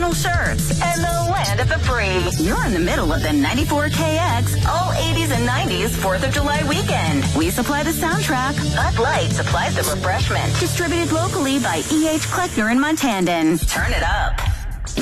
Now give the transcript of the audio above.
original shirts, and the land of the free. You're in the middle of the 94KX All 80s and 90s 4th of July weekend. We supply the soundtrack. Bud Light supplies the refreshment. Distributed locally by E.H. Kleckner in Montandon. Turn it up.